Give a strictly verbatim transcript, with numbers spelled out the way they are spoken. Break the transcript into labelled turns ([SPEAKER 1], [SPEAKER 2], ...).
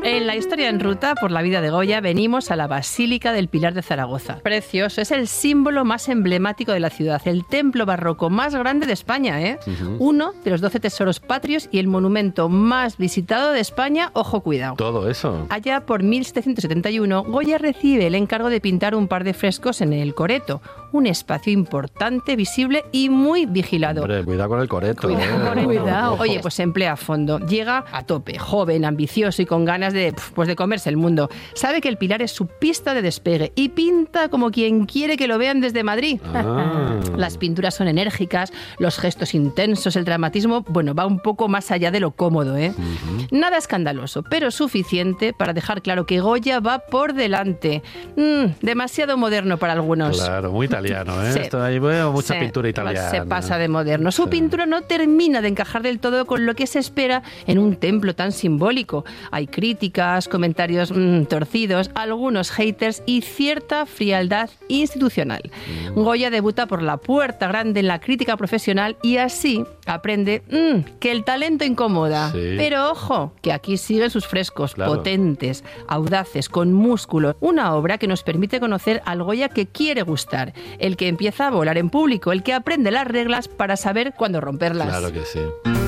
[SPEAKER 1] En la historia en ruta por la vida de Goya venimos a la Basílica del Pilar de Zaragoza. Precioso, es el símbolo más emblemático de la ciudad, el templo barroco más grande de España, ¿eh? Uh-huh. Uno de los doce tesoros patrios y el monumento más visitado de España, ojo, cuidado.
[SPEAKER 2] Todo eso.
[SPEAKER 1] Allá por mil setecientos setenta y uno, Goya recibe el encargo de pintar un par de frescos en el Coreto, un espacio importante, visible y muy vigilado.
[SPEAKER 2] Hombre, cuidado con el Coreto.
[SPEAKER 1] Cuidado,
[SPEAKER 2] ¿eh?
[SPEAKER 1] cuidado. Oye, pues se emplea a fondo. Llega a tope, joven, ambicioso y con ganas de, pues de comerse el mundo. Sabe que el Pilar es su pista de despegue y pinta como quien quiere que lo vean desde Madrid.
[SPEAKER 2] Ah.
[SPEAKER 1] Las pinturas son enérgicas, los gestos intensos, el dramatismo, bueno, va un poco más allá de lo cómodo, ¿eh? Uh-huh. Nada escandaloso, pero suficiente para dejar claro que Goya va por delante. Mm, demasiado moderno para algunos.
[SPEAKER 2] Claro, muy italiano, ¿eh?
[SPEAKER 1] Sí.
[SPEAKER 2] Esto ahí veo mucha
[SPEAKER 1] Sí,
[SPEAKER 2] pintura italiana.
[SPEAKER 1] Se pasa de moderno. Su
[SPEAKER 2] sí.
[SPEAKER 1] pintura no termina de encajar del todo con lo que se espera en un templo tan simbólico. Hay críticas, comentarios mmm, torcidos, algunos haters y cierta frialdad institucional. Mm. Goya debuta por la puerta grande en la crítica profesional y así aprende mmm, que el talento incomoda.
[SPEAKER 2] Sí.
[SPEAKER 1] Pero ojo, que aquí siguen sus frescos,
[SPEAKER 2] claro.
[SPEAKER 1] potentes, audaces, con músculo. Una obra que nos permite conocer al Goya que quiere gustar, el que empieza a volar en público, el que aprende las reglas para saber cuándo romperlas.
[SPEAKER 2] Claro que sí.